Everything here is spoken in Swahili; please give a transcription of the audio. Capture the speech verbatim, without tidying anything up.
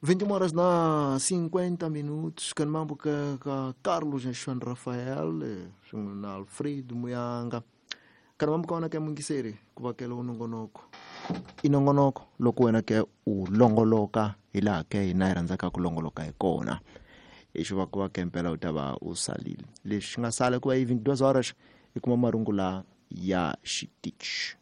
vinte e uma horas na cinquenta minutos, kan mambo ka, ka Carlos João Rafael, na Alfredo Muyanga. Kan mambo ka wana ke mungiseri, kuba ke lo nongonoko. Inongonoko, loko wena ke u longoloka, ila ke inairanza ka kulongoloka ikona. Isho va kuva kempela utava usalile. Leswi nga sala kuva i vinte e duas horas, i kuma marungula ya xitichi.